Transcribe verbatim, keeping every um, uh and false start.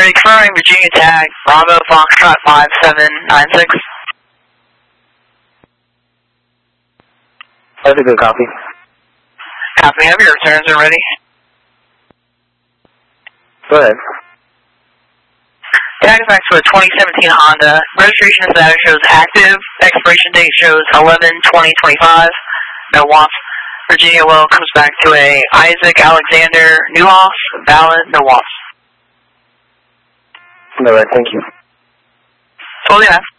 Charlie, confirming Virginia tag, Bravo Foxtrot five seven nine six. That's a good copy. Copy, have your returns are ready. Go ahead. Tag is back to a twenty seventeen Honda. Registration status shows active. Expiration date shows eleven twenty twenty-five. No wants. Virginia Will comes back to a Isaac Alexander Newhoff. Valid, no wants. All right, thank you. Totally enough.